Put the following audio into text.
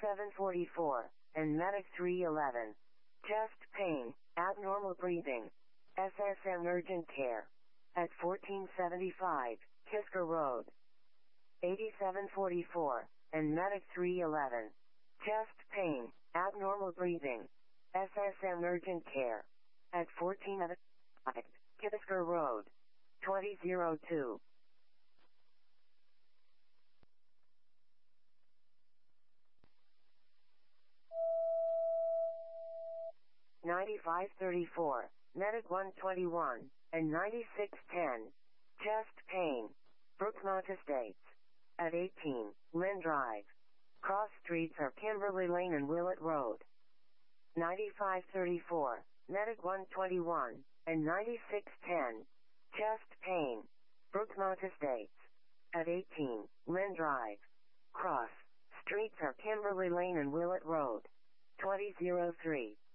8744, and Medic 311. Chest pain, abnormal breathing. SSM urgent care. At 1475, Kisker Road. 8744, and Medic 311. Chest pain, abnormal breathing. SSM urgent care. At 1475, Kisker Road. 2002. 9534, Medic 121, and 9610. Chest pain. Brookmont Estates. At 18, Lynn Drive. Cross streets are Kimberly Lane and Willett Road. 9534, Medic 121, and 9610. Chest pain. Brookmont Estates. At 18, Lynn Drive. Cross streets are Kimberly Lane and Willett Road. 2003.